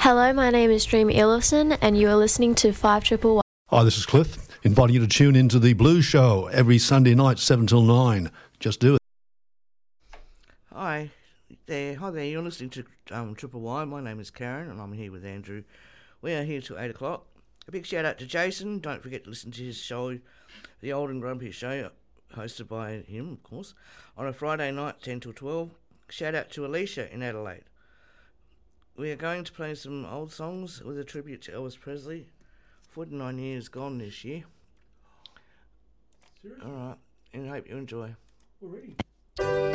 Hello, my name is Dream Ellison, and you are listening to 511. Hi, this is Cliff, inviting you to tune into the Blues Show every Sunday night, 7 till 9. Just do it. Hi there, you're listening to Triple Y. My name is Karen, and I'm here with Andrew. We are here till 8 o'clock. A big shout out to Jason. Don't forget to listen to his show, The Old and Grumpy Show, hosted by him, of course, on a Friday night, 10 till 12. Shout out to Alicia in Adelaide. We are going to play some old songs with a tribute to Elvis Presley. 49 years gone this year. Seriously? Alright, and I hope you enjoy. Already?